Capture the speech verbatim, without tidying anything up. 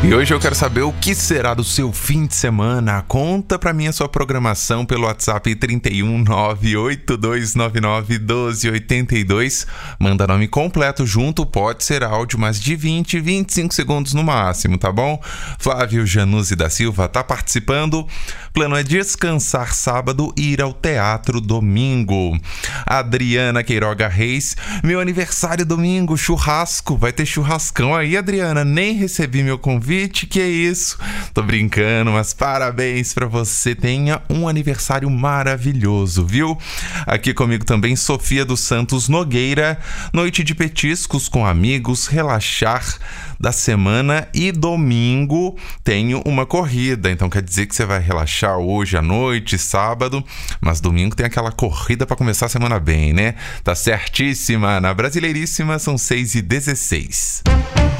E hoje eu quero saber o que será do seu fim de semana. Conta pra mim a sua programação pelo WhatsApp trinta e um, nove oito dois nove nove, doze oitenta e dois. Manda nome completo junto, pode ser áudio, mas de vinte, vinte e cinco segundos no máximo, tá bom? Flávio Januzzi da Silva tá participando. Plano é descansar sábado e ir ao teatro domingo. Adriana Queiroga Reis, meu aniversário domingo, churrasco. Vai ter churrascão aí, Adriana? Nem recebi meu convite, que é isso? Tô brincando, mas parabéns pra você. Tenha um aniversário maravilhoso, viu? Aqui comigo também Sofia dos Santos Nogueira. Noite de petiscos com amigos, relaxar da semana, e domingo tenho uma corrida. Então quer dizer que você vai relaxar hoje à noite, sábado, mas domingo tem aquela corrida pra começar a semana bem, né? Tá certíssima. Na Brasileiríssima são seis e dezesseis.